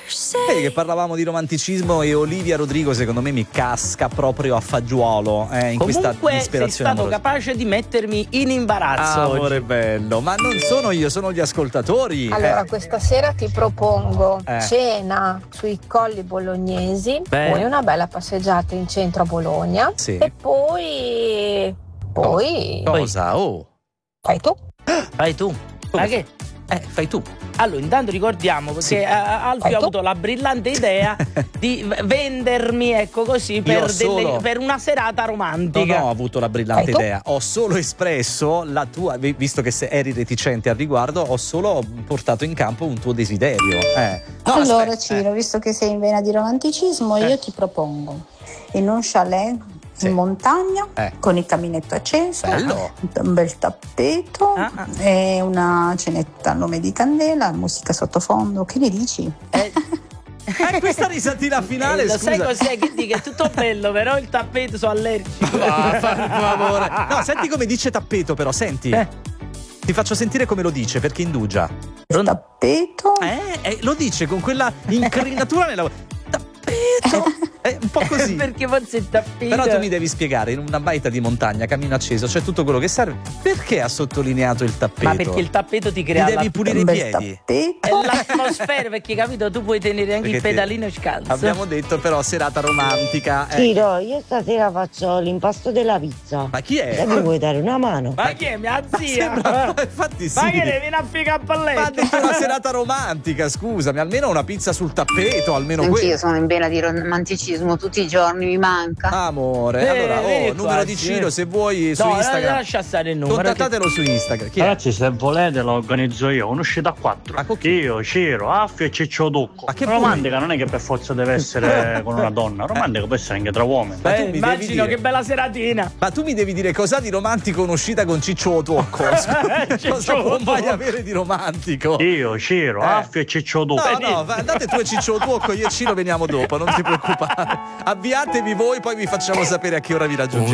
Vedi che parlavamo di romanticismo e Olivia Rodrigo secondo me mi casca proprio a fagiolo in questa Comunque disperazione sei stato amorosa. capace di mettermi in imbarazzo Amore oggi. bello, ma non sono io, sono gli ascoltatori. Allora, questa sera ti propongo Eh. cena sui colli bolognesi, Beh. poi una bella passeggiata in centro a Bologna Sì. e poi Cosa? Oh, fai tu. Fai tu. Ma che? fai tu. Allora, intanto ricordiamo che Sì. Alfio Fai ha tu. avuto la brillante idea di vendermi, ecco così, per, solo- per una serata romantica. Non ho avuto la brillante Fai tu. idea, ho solo espresso la tua, visto che eri reticente al riguardo, ho solo portato in campo un tuo desiderio. No, Allora aspetta, Ciro, visto che sei in vena di romanticismo, io ti propongo in un chalet Sì. in montagna Eh. con il caminetto acceso, Bello. un bel tappeto Ah. e una cenetta a nome di candela, musica sottofondo. Che ne dici? questa risatina finale, Lo scusa. sai cos'è? Che dico, è tutto bello, però il tappeto sono allergico. Ah, per favore. No, senti come dice tappeto però, senti. Ti faccio sentire come lo dice, perché indugia. Il tappeto. Lo dice con quella incrinatura nella tappeto. È un po' così. Perché forse il tappeto. Però tu mi devi spiegare, in una baita di montagna, cammino acceso, c'è tutto quello che serve. Perché ha sottolineato il tappeto? Ma perché il tappeto ti Ti crea devi pulire i un bel piedi. tappeto. è l'atmosfera, perché capito? Tu puoi tenere anche Perché il pedalino scalzo. Abbiamo detto però serata romantica. Ciro, io stasera faccio l'impasto della pizza. Ma chi è? Se mi vuoi dare una mano? Ma chi è mia zia? Sembra- infatti sì. Ma che ne viene a figa a Ma ha palletto? detto una serata romantica, scusami, almeno una pizza sul tappeto, almeno Anch'io quello. sono in vena di romanticismo tutti i giorni, mi manca. Amore, allora, vieni qua, numero di sì. Ciro, se vuoi su No, Instagram. lascia stare il numero. Contattatelo su Instagram. Chi è? Ragazzi, se volete lo organizzo io, un'uscita a 4. Ma con chi? Io, Ciro, Affio e Ciccio Ducco. Ma che Romantica non è che per forza deve essere con una donna, romantica può essere anche tra uomini. Ma tu mi devi Immagino dire- che bella seratina. Ma tu mi devi dire cosa di romantico un'uscita con Ciccio Tuocco? Ciccio Cosa può mai Tuocco. avere di romantico? Io, Ciro, Affio e Ciccio Ducco. No, andate tu e Ciccio Tuocco, io e Ciro veniamo dopo, non ti preoccupare. Avviatevi voi, poi vi facciamo sapere a che ora vi raggiungiamo.